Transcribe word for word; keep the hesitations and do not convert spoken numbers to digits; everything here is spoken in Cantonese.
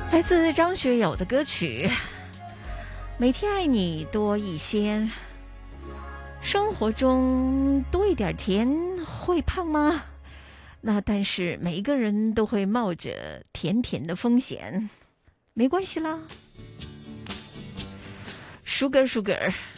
来自张学友的歌曲《每天爱你多一些》。生活中多一点甜会胖吗？那但是每一个人都会冒着甜甜的风险，没关系啦。Sugar Sugar。